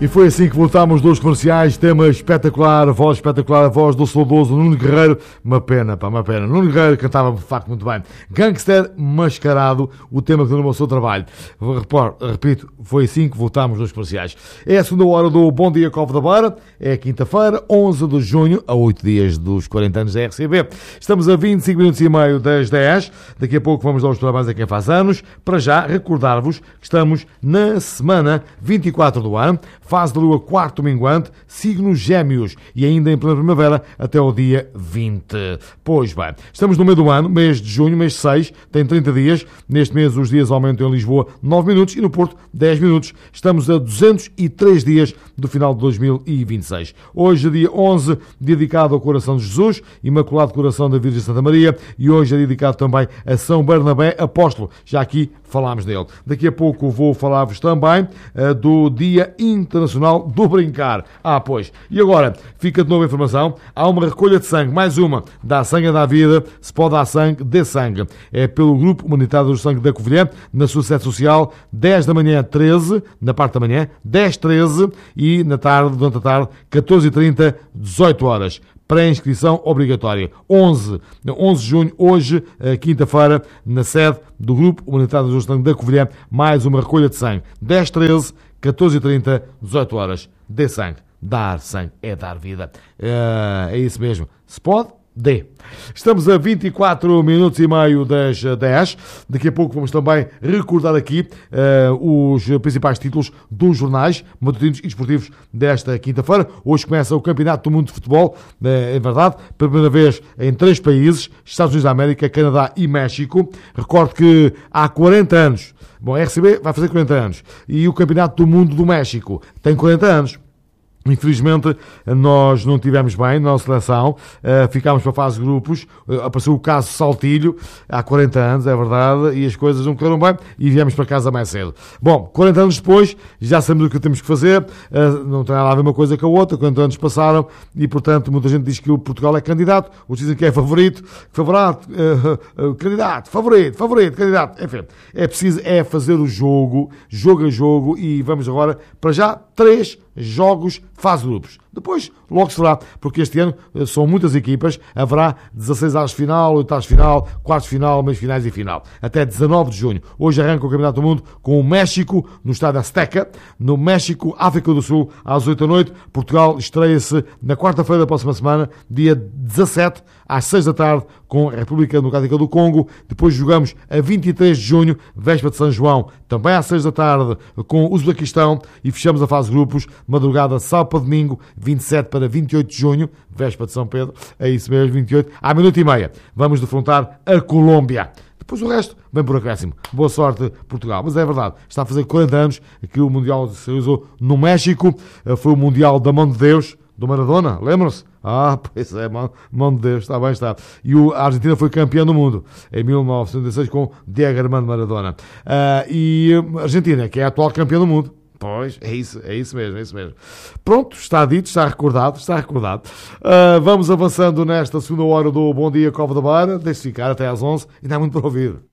E foi assim que voltámos dos comerciais. Tema espetacular, a voz do saudoso Nuno Guerreiro. Uma pena, uma pena. Nuno Guerreiro cantava de facto muito bem. Gangster Mascarado, o tema que deu o seu trabalho. Repito, foi assim que voltámos dos comerciais. É a segunda hora do Bom Dia Cova da Beira. É quinta-feira, 11 de junho, a 8 dias dos 40 anos da RCB. Estamos a 25 minutos e meio das 10. Daqui a pouco vamos dar os parabéns a quem faz anos. Para já, recordar-vos que estamos na semana 24 do ano. Fase da lua quarto minguante, signos Gêmeos e ainda em plena primavera até ao dia 20. Pois bem, estamos no meio do ano, mês de junho, mês 6, tem 30 dias. Neste mês os dias aumentam em Lisboa 9 minutos e no Porto 10 minutos. Estamos a 203 dias do final de 2026. Hoje, dia 11, dedicado ao Coração de Jesus, Imaculado Coração da Virgem Santa Maria, e hoje é dedicado também a São Bernabé Apóstolo. Já aqui falámos dele. Daqui a pouco vou falar-vos também do Dia Internacional do Brincar. Pois. E agora, fica de novo a informação. Há uma recolha de sangue, mais uma. Dá sangue, dá vida. Se pode dar sangue, dê sangue. É pelo Grupo Humanitário do Sangue da Covilhã, na sua sede social, 10 da manhã, 13, na parte da manhã, 10, 13 e na tarde, durante a tarde, 14h30, 18 horas. Pré-inscrição obrigatória. 11 de junho, hoje, quinta-feira, na sede do Grupo Humanitário do Sangue da Covilhã, mais uma recolha de sangue. 10, 13, 14h30, 18 horas. Dê sangue. Dar sangue é dar vida. É isso mesmo. Se pode, dê. Estamos a 24 minutos e meio das 10. Daqui a pouco vamos também recordar aqui os principais títulos dos jornais matutinos e desportivos desta quinta-feira. Hoje começa o Campeonato do Mundo de Futebol, é verdade, pela primeira vez em 3 países, Estados Unidos da América, Canadá e México. Recordo que há 40 anos, a RCB vai fazer 40 anos, e o Campeonato do Mundo do México tem 40 anos. Infelizmente, nós não tivemos bem na nossa seleção, ficámos para a fase de grupos, apareceu o caso Saltilho, há 40 anos, é verdade, e as coisas não correram bem, e viemos para casa mais cedo. Bom, 40 anos depois, já sabemos o que temos que fazer, não tem nada a ver uma coisa com a outra, 40 anos passaram, e portanto, muita gente diz que o Portugal é candidato, outros dizem que é favorito, candidato, enfim, é preciso fazer o jogo a jogo, e vamos agora, para já, 3 jogos fase grupos. Depois, logo será, porque este ano são muitas equipas, haverá 16 às final, 8 às final, quartos de final, meios finais e final. Até 19 de junho. Hoje arranca o Campeonato do Mundo com o México, no estádio Azteca, no México, África do Sul, às 8 da noite. Portugal estreia-se na quarta-feira da próxima semana, dia 17, às 6 da tarde, com a República Democrática do Congo. Depois jogamos a 23 de junho, véspera de São João, também às 6 da tarde, com o Uzbequistão, e fechamos a fase de grupos, madrugada sábado para domingo, 27 para 28 de junho, véspera de São Pedro, é isso mesmo, 28, à meia-noite e meia. Vamos defrontar a Colômbia. Depois o resto vem por acréscimo. Boa sorte, Portugal. Mas é verdade, está a fazer 40 anos que o Mundial se realizou no México. Foi o Mundial da Mão de Deus, do Maradona, lembram-se? Pois é, mão de Deus, está bem, está. E a Argentina foi campeã do mundo em 1976 com Diego Armando Maradona. E a Argentina, que é a atual campeã do mundo. Pois, é isso mesmo. Pronto, está dito, está recordado. Vamos avançando nesta segunda hora do Bom Dia Cova da Beira. Deixe-se ficar até às 11, ainda há muito para ouvir.